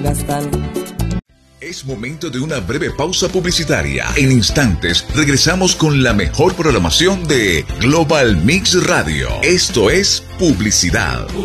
gastar. Es momento de una breve pausa publicitaria. En instantes regresamos con la mejor programación de Global Mix Radio. Esto es publicidad.